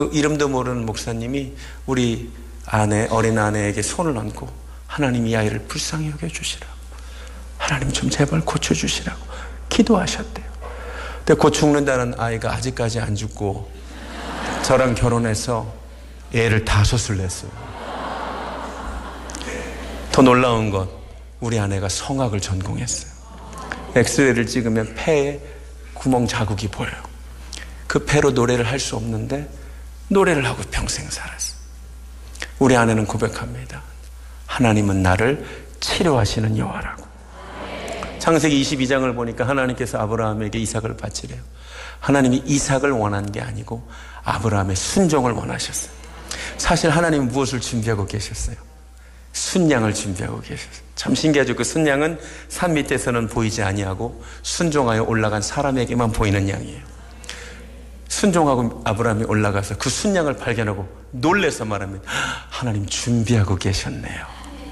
이름도 모르는 목사님이 우리 어린 아내에게 손을 얹고 하나님 이 아이를 불쌍히 여겨주시라고, 하나님 좀 제발 고쳐주시라고 기도하셨대요. 근데 곧 죽는다는 아이가 아직까지 안 죽고 저랑 결혼해서 애를 5을 냈어요. 더 놀라운 건 우리 아내가 성악을 전공했어요. 엑스레이를 찍으면 폐에 구멍 자국이 보여요. 그 폐로 노래를 할 수 없는데 노래를 하고 평생 살았어요. 우리 아내는 고백합니다. 하나님은 나를 치료하시는 여호와라고. 창세기 22장을 보니까 하나님께서 아브라함에게 이삭을 바치래요. 하나님이 이삭을 원한 게 아니고 아브라함의 순종을 원하셨어요. 사실 하나님은 무엇을 준비하고 계셨어요? 순양을 준비하고 계셨어요. 참 신기하죠. 그 순양은 산 밑에서는 보이지 아니하고 순종하여 올라간 사람에게만 보이는 양이에요. 순종하고 아브라함이 올라가서 그 순양을 발견하고 놀래서 말합니다. 하나님 준비하고 계셨네요.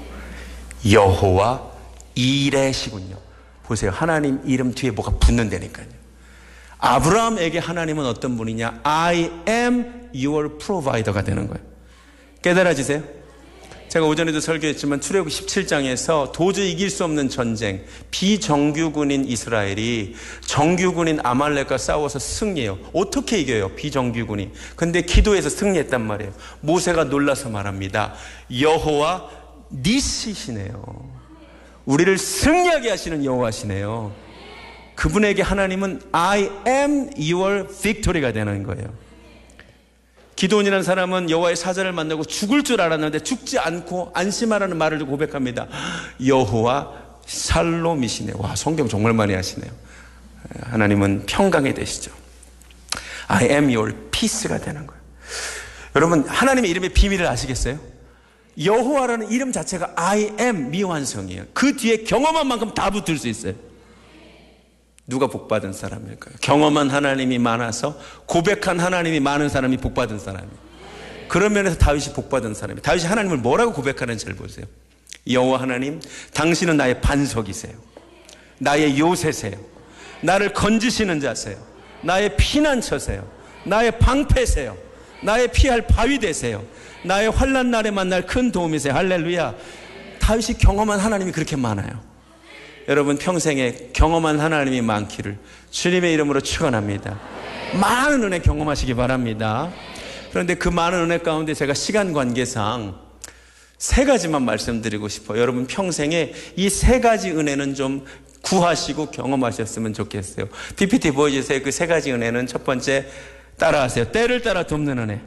여호와 이레시군요. 보세요. 하나님 이름 뒤에 뭐가 붙는다니까요. 아브라함에게 하나님은 어떤 분이냐? I am your provider가 되는 거예요. 깨달아지세요? 제가 오전에도 설교했지만 출애굽기 17장에서 도저히 이길 수 없는 전쟁, 비정규군인 이스라엘이 정규군인 아말렉과 싸워서 승리해요. 어떻게 이겨요? 비정규군이. 근데 기도해서 승리했단 말이에요. 모세가 놀라서 말합니다. 여호와 니시시네요. 우리를 승리하게 하시는 여호와시네요. 그분에게 하나님은 I am your victory가 되는 거예요. 기도원이라는 사람은 여호와의 사자를 만나고 죽을 줄 알았는데 죽지 않고 안심하라는 말을 고백합니다. 여호와 살롬이시네요. 와, 성경 정말 많이 하시네요. 하나님은 평강이 되시죠. I am your peace가 되는 거예요. 여러분, 하나님의 이름의 비밀을 아시겠어요? 여호와라는 이름 자체가 I am 미완성이에요. 그 뒤에 경험한 만큼 다 붙을 수 있어요. 누가 복받은 사람일까요? 경험한 하나님이 많아서 고백한 하나님이 많은 사람이 복받은 사람이에요. 그런 면에서 다윗이 복받은 사람이에요. 다윗이 하나님을 뭐라고 고백하는지 잘 보세요. 여호와 하나님, 당신은 나의 반석이세요. 나의 요새세요. 나를 건지시는 자세요. 나의 피난처세요. 나의 방패세요. 나의 피할 바위 되세요. 나의 환난 날에 만날 큰 도움이세요. 할렐루야. 다윗이 경험한 하나님이 그렇게 많아요. 여러분 평생에 경험한 하나님이 많기를 주님의 이름으로 축원합니다. 많은 은혜 경험하시기 바랍니다. 그런데 그 많은 은혜 가운데 제가 시간 관계상 3가지만 말씀드리고 싶어요. 여러분 평생에 이 3가지 은혜는 좀 구하시고 경험하셨으면 좋겠어요. PPT 보여주세요. 그 3가지 은혜는 첫 번째 따라하세요. 때를 따라 돕는 은혜.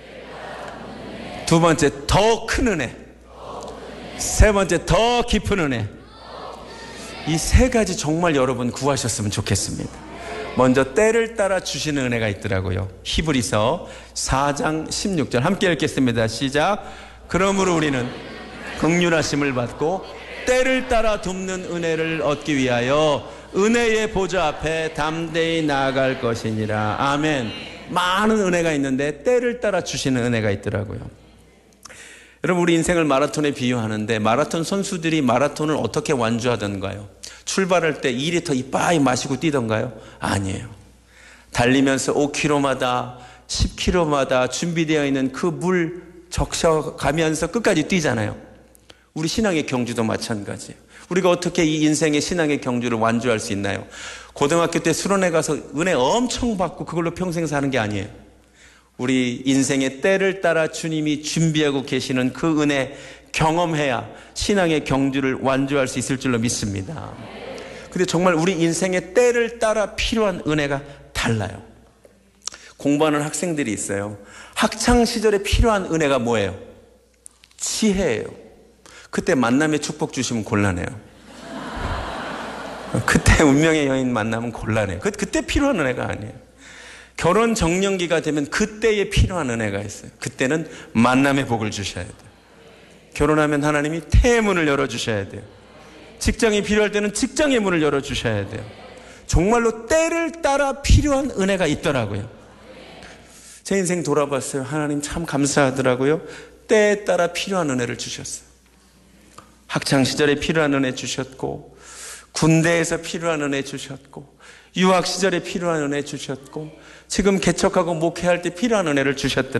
두 번째 더 큰 은혜. 세 번째 더 깊은 은혜. 이 3가지 정말 여러분 구하셨으면 좋겠습니다. 먼저 때를 따라 주시는 은혜가 있더라고요. 히브리서 4장 16절 함께 읽겠습니다. 시작. 그러므로 우리는 긍휼하심을 받고 때를 따라 돕는 은혜를 얻기 위하여 은혜의 보좌 앞에 담대히 나아갈 것이니라. 아멘. 많은 은혜가 있는데 때를 따라 주시는 은혜가 있더라고요. 여러분 우리 인생을 마라톤에 비유하는데 마라톤 선수들이 마라톤을 어떻게 완주하던가요? 출발할 때 2리터 이빠이 마시고 뛰던가요? 아니에요. 달리면서 5km마다 10km마다 준비되어 있는 그 물 적셔가면서 끝까지 뛰잖아요. 우리 신앙의 경주도 마찬가지예요. 우리가 어떻게 이 인생의 신앙의 경주를 완주할 수 있나요? 고등학교 때 수련회 가서 은혜 엄청 받고 그걸로 평생 사는 게 아니에요. 우리 인생의 때를 따라 주님이 준비하고 계시는 그 은혜 경험해야 신앙의 경주를 완주할 수 있을 줄로 믿습니다. 근데 정말 우리 인생의 때를 따라 필요한 은혜가 달라요. 공부하는 학생들이 있어요. 학창시절에 필요한 은혜가 뭐예요? 지혜예요. 그때 만남의 축복 주시면 곤란해요. 그때 운명의 여인 만나면 곤란해요. 그때 필요한 은혜가 아니에요. 결혼 정년기가 되면 그때에 필요한 은혜가 있어요. 그때는 만남의 복을 주셔야 돼요. 결혼하면 하나님이 태의 문을 열어주셔야 돼요. 직장이 필요할 때는 직장의 문을 열어주셔야 돼요. 정말로 때를 따라 필요한 은혜가 있더라고요. 제 인생 돌아봤어요. 하나님 참 감사하더라고요. 때에 따라 필요한 은혜를 주셨어요. 학창시절에 필요한 은혜 주셨고 군대에서 필요한 은혜 주셨고 유학 시절에 필요한 은혜 주셨고 지금 개척하고 목회할 때 필요한 은혜를 주셨더라.